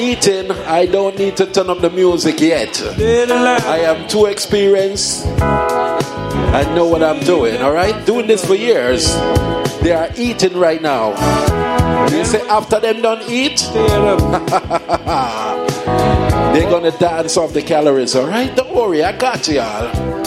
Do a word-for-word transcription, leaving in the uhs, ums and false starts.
eating, I don't need to turn up the music yet. I am too experienced. I know what I'm doing, all right? Doing this for years. They are eating right now. You say after them done eat, they're going to dance off the calories, all right? Don't worry, I got you, y'all.